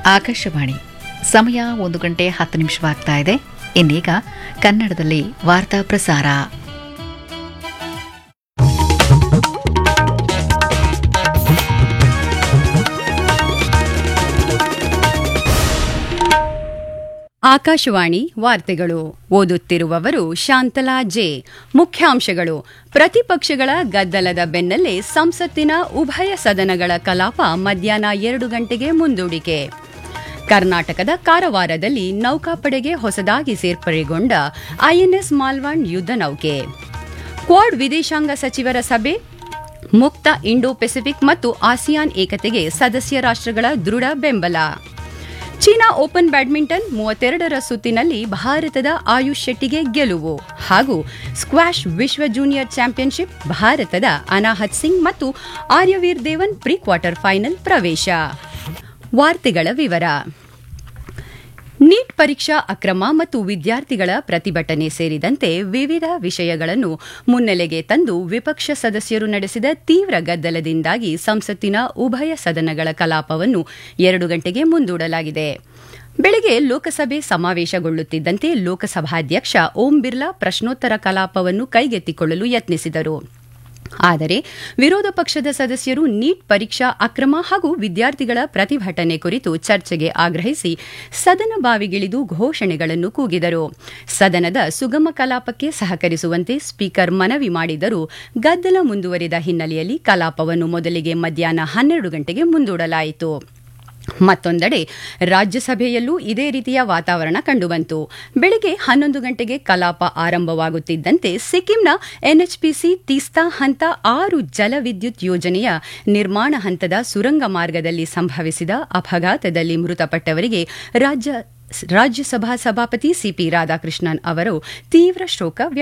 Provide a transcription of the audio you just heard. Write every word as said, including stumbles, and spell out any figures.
ಆಕಾಶವಾಣಿ ಸಮಯ ಒಂದು ಗಂಟೆ ಹತ್ತು ನಿಮಿಷವಾಗ್ತಾ ಇದೆ. ಇನ್ನೀಗ ಕನ್ನಡದಲ್ಲಿ ವಾರ್ತಾ ಪ್ರಸಾರ. ಆಕಾಶವಾಣಿ ವಾರ್ತೆಗಳು ಓದುತ್ತಿರುವವರು ಶಾಂತಲಾ ಜೆ. ಮುಖ್ಯಾಂಶಗಳು: ಪ್ರತಿಪಕ್ಷಗಳ ಗದ್ದಲದ ಬೆನ್ನಲ್ಲೇ ಸಂಸತ್ತಿನ ಉಭಯ ಸದನಗಳ ಕಲಾಪ ಮಧ್ಯಾಹ್ನ ಎರಡು ಗಂಟೆಗೆ ಮುಂದೂಡಿಕೆ. ಕರ್ನಾಟಕದ ಕಾರವಾರದಲ್ಲಿ ನೌಕಾಪಡೆಗೆ ಹೊಸದಾಗಿ ಸೇರ್ಪಡೆಗೊಂಡ ಐಎನ್ಎಸ್ ಮಾಲ್ವಾಂಡ್ ಯುದ್ಧ ನೌಕೆ. ಕ್ವಾಡ್ ವಿದೇಶಾಂಗ ಸಚಿವರ ಸಭೆ. ಮುಕ್ತ ಇಂಡೋ ಪೆಸಿಫಿಕ್ ಮತ್ತು ಆಸಿಯಾನ್ ಏಕತೆಗೆ ಸದಸ್ಯ ರಾಷ್ಟ್ರಗಳ ದೃಢ ಬೆಂಬಲ. ಚೀನಾ ಓಪನ್ ಬ್ಯಾಡ್ಮಿಂಟನ್ ಮೂವತ್ತೆರಡರ ಸುತ್ತಿನಲ್ಲಿ ಭಾರತದ ಆಯುಷ್ ಶೆಟ್ಟಿಗೆ ಗೆಲುವು. ಹಾಗೂ ಸ್ಕ್ವಾಷ್ ವಿಶ್ವ ಜೂನಿಯರ್ ಚಾಂಪಿಯನ್ಶಿಪ್ ಭಾರತದ ಅನಾಹತ್ ಸಿಂಗ್ ಮತ್ತು Aryaveer Devan pre quarter final ಪ್ರವೇಶ. ವಾರ್ತೆಗಳ ವಿವರ. ನೀಟ್ ಪರೀಕ್ಷಾ ಅಕ್ರಮ ಮತ್ತು ವಿದ್ಯಾರ್ಥಿಗಳ ಪ್ರತಿಭಟನೆ ಸೇರಿದಂತೆ ವಿವಿಧ ವಿಷಯಗಳನ್ನು ಮುನ್ನೆಲೆಗೆ ತಂದು ವಿಪಕ್ಷ ಸದಸ್ಯರು ನಡೆಸಿದ ತೀವ್ರ ಗದ್ದಲದಿಂದಾಗಿ ಸಂಸತ್ತಿನ ಉಭಯ ಸದನಗಳ ಕಲಾಪವನ್ನು ಎರಡು ಗಂಟೆಗೆ ಮುಂದೂಡಲಾಗಿದೆ. ಬೆಳಗ್ಗೆ ಲೋಕಸಭೆ ಸಮಾವೇಶಗೊಳ್ಳುತ್ತಿದ್ದಂತೆ ಲೋಕಸಭಾಧ್ಯಕ್ಷ ಓಂ ಬಿರ್ಲಾ ಪ್ರಶ್ನೋತ್ತರ ಕಲಾಪವನ್ನು ಕೈಗೆತ್ತಿಕೊಳ್ಳಲು ಯತ್ನಿಸಿದರು. ಆದರೆ ವಿರೋಧ ಪಕ್ಷದ ಸದಸ್ಯರು ನೀಟ್ ಪರೀಕ್ಷಾ ಅಕ್ರಮ ಹಾಗೂ ವಿದ್ಯಾರ್ಥಿಗಳ ಪ್ರತಿಭಟನೆ ಕುರಿತು ಚರ್ಚೆಗೆ ಆಗ್ರಹಿಸಿ ಸದನ ಬಾವಿಗಿಳಿದು ಘೋಷಣೆಗಳನ್ನು ಕೂಗಿದರು. ಸದನದ ಸುಗಮ ಕಲಾಪಕ್ಕೆ ಸಹಕರಿಸುವಂತೆ ಸ್ಪೀಕರ್ ಮನವಿ ಮಾಡಿದರೂ ಗದ್ದಲ ಮುಂದುವರಿದ ಹಿನ್ನೆಲೆಯಲ್ಲಿ ಕಲಾಪವನ್ನು ಮೊದಲಿಗೆ ಮಧ್ಯಾಹ್ನ ಹನ್ನೆರಡು ಗಂಟೆಗೆ ಮುಂದೂಡಲಾಯಿತು. ಮತ್ತೊಂದೆಡೆ ರಾಜ್ಯಸಭೆಯಲ್ಲೂ ಇದೇ ರೀತಿಯ ವಾತಾವರಣ ಕಂಡುಬಂತು. ಬೆಳಗ್ಗೆ ಹನ್ನೊಂದು ಗಂಟೆಗೆ ಕಲಾಪ ಆರಂಭವಾಗುತ್ತಿದ್ದಂತೆ ಸಿಕ್ಕಿಂನ ಎನ್ಎಚ್ಪಿಸಿ ತೀಸ್ತಾ ಹಂತ ಆರು ಜಲವಿದ್ಯುತ್ ಯೋಜನೆಯ ನಿರ್ಮಾಣ ಹಂತದ ಸುರಂಗ ಮಾರ್ಗದಲ್ಲಿ ಸಂಭವಿಸಿದ ಅಪಘಾತದಲ್ಲಿ ಮೃತಪಟ್ಟವರಿಗೆ ರಾಜ್ಯ ರಾಜ್ಯಸಭಾ ಸಭಾಪತಿ ಸಿಪಿ ರಾಧಾಕೃಷ್ಣನ್ ಅವರು ತೀವ್ರ ಶೋಕ